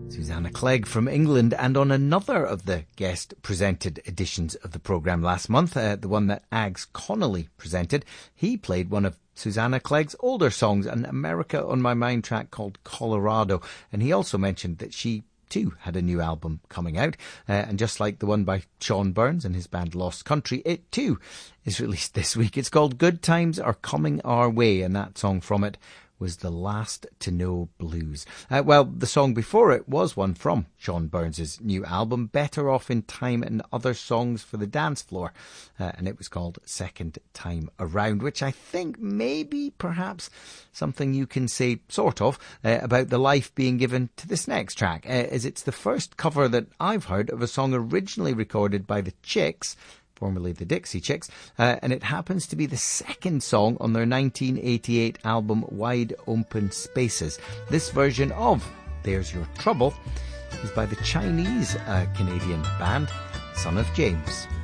Susanna Clegg from England, and on another of the guest-presented editions of the programme last month, the one that Ags Connolly presented, he played one of Susanna Clegg's older songs, an America on My Mind track called Colorado, and he also mentioned that she too had a new album coming out, and just like the one by Sean Burns and his band Lost Country, it too is released this week. It's called Good Times Are Coming Our Way, and that song from it was The Last to Know Blues. Well, the song before it was one from Sean Burns' new album, Better Off in Time and Other Songs for the Dance Floor, and it was called Second Time Around, which I think maybe perhaps something you can say sort of about the life being given to this next track, as it's the first cover that I've heard of a song originally recorded by the Chicks, formerly the Dixie Chicks, and it happens to be the second song on their 1988 album Wide Open Spaces. This version of There's Your Trouble is by the Chinese Canadian band Son of James.